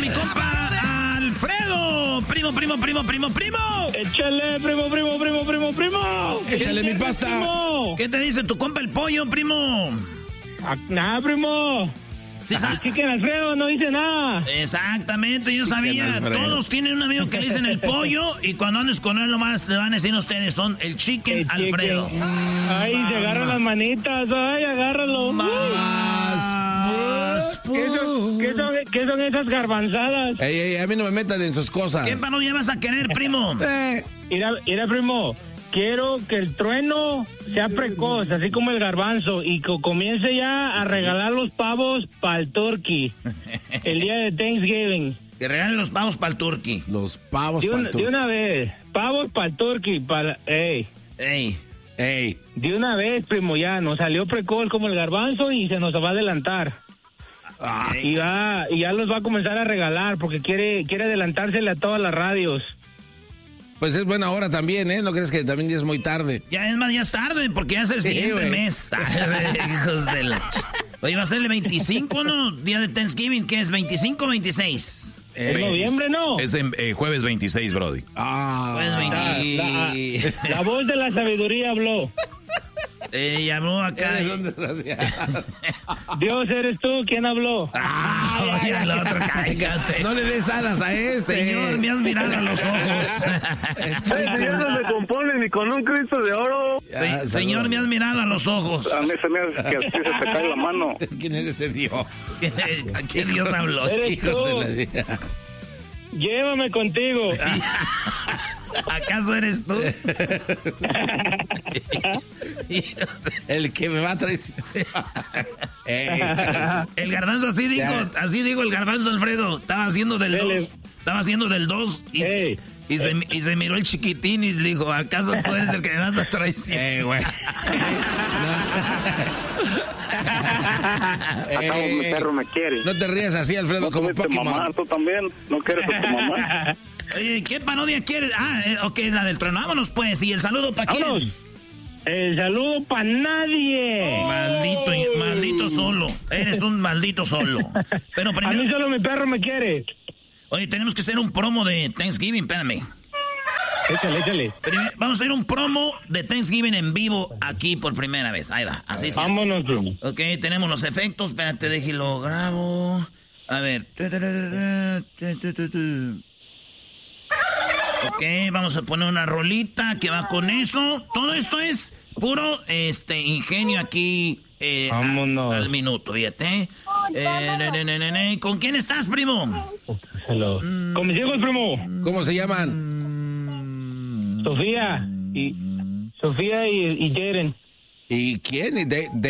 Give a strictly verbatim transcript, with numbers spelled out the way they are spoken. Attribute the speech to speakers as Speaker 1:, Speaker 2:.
Speaker 1: mi compa Alfredo. Primo, primo, primo, primo, primo.
Speaker 2: Échale, primo, primo, primo, primo, primo.
Speaker 3: Échale mi pasta.
Speaker 2: Primo?
Speaker 1: ¿Qué te dice tu compa el pollo, primo?
Speaker 2: Ah, nada, primo.
Speaker 1: Sí, sa-
Speaker 2: Chicken Alfredo no dice nada.
Speaker 1: Exactamente, yo sabía.
Speaker 3: Alfredo.
Speaker 1: Todos tienen un amigo que le dicen el pollo y cuando andes con él nomás te van a decir ustedes son el Chicken
Speaker 2: El
Speaker 1: Alfredo.
Speaker 2: chicken. Ay, se agarran las manitas. Ay, agárralo.
Speaker 1: Más.
Speaker 2: ¿Qué son, qué son, qué son esas garbanzadas?
Speaker 3: Ey, ey, a mí no me metan en sus cosas.
Speaker 1: ¿Qué parodia vas a querer, primo?
Speaker 3: Eh,
Speaker 2: Mira, mira, primo. Quiero que el trueno sea precoz, así como el garbanzo, y que comience ya a regalar los pavos para el turkey el día de Thanksgiving.
Speaker 1: Que regalen los pavos para el turkey.
Speaker 3: los pavos
Speaker 2: De, un-
Speaker 3: para
Speaker 2: de una vez, pavos para el turkey, para... Ey,
Speaker 1: Ey.
Speaker 3: Ey,
Speaker 2: de una vez, primo, ya, nos salió precoz como el garbanzo y se nos va a adelantar. Y, va, y ya los va a comenzar a regalar porque quiere, quiere adelantársele a todas las radios.
Speaker 3: pues es buena hora también, ¿eh? ¿No crees que también ya es muy tarde?
Speaker 1: Ya es más, ya es tarde porque ya es el
Speaker 3: Sí,
Speaker 1: siguiente
Speaker 3: güey.
Speaker 1: mes. Hijos de la... ch- Oye, va a ser el veinticinco, ¿no? Día de Thanksgiving, ¿qué es? ¿veinticinco o veintiséis?
Speaker 2: ¿Es noviembre, no?
Speaker 4: Es en, eh, jueves veintiséis, Brody.
Speaker 3: Ah,
Speaker 1: Pues
Speaker 2: La,
Speaker 1: veinte...
Speaker 2: la- la voz de la sabiduría habló.
Speaker 1: Eh, llamó acá.
Speaker 3: eres un desgraciado.
Speaker 2: Dios, ¿eres tú? ¿Quién habló?
Speaker 1: Ah, oye, el otro, cállate.
Speaker 3: No le des alas a este.
Speaker 1: Señor, me has mirado a los ojos.
Speaker 5: Señor, no se compone ni con un Cristo de oro.
Speaker 3: Ya,
Speaker 1: Se- Señor, me has mirado a los ojos.
Speaker 5: A mí se me hace que así se te cae la mano.
Speaker 3: ¿Quién es este Dios?
Speaker 1: ¿A qué Dios habló?
Speaker 2: Eres
Speaker 3: Hijos
Speaker 2: tú.
Speaker 3: de la día.
Speaker 2: Llévame contigo.
Speaker 1: ¿Acaso eres tú?
Speaker 3: El que me va a traicionar. Ey,
Speaker 1: El garbanzo así dijo,
Speaker 3: Ya.
Speaker 1: así dijo el garbanzo Alfredo. Estaba haciendo del
Speaker 2: Dele.
Speaker 1: dos. Estaba haciendo del dos y,
Speaker 2: Ey.
Speaker 1: y, se, y se miró el chiquitín y le dijo, ¿acaso tú eres el que me vas a traicionar?
Speaker 3: eh, güey.
Speaker 5: Acabo,
Speaker 3: Eh,
Speaker 5: mi perro me quiere.
Speaker 3: No te rías así, Alfredo,
Speaker 5: ¿No
Speaker 3: como
Speaker 5: tuviste mamá?
Speaker 3: Pokémon.
Speaker 5: ¿Tú también? ¿No quieres a tu mamá?
Speaker 1: Oye, ¿qué parodia quieres? Ah, eh, ok, la del trueno. Vámonos pues. ¿Y el saludo para quién?
Speaker 2: Vámonos. El saludo para nadie.
Speaker 1: Maldito, maldito solo. Eres un maldito solo. Pero
Speaker 2: A mí
Speaker 1: primero,
Speaker 2: solo mi perro me quiere.
Speaker 1: oye, tenemos que hacer un promo de Thanksgiving, espérame.
Speaker 2: Échale, échale.
Speaker 1: Primer- vamos a hacer un promo de Thanksgiving en vivo aquí por primera vez. Ahí va, así sí.
Speaker 2: Vámonos, primo.
Speaker 1: Ok, tenemos los efectos. Espérate, déjelo grabo. A ver. Ok, vamos a poner una rolita que va con eso. Todo esto es puro este ingenio aquí eh, a-
Speaker 2: Vámonos.
Speaker 1: al minuto, fíjate. Eh, ne, ne, ne, ne, ne. ¿Con quién estás, primo?
Speaker 2: Hello. Con mis hijos, primo.
Speaker 3: ¿Cómo se llaman?
Speaker 2: Sofía y Sofía y, y Jeren.
Speaker 3: ¿Y quién? ¿De, de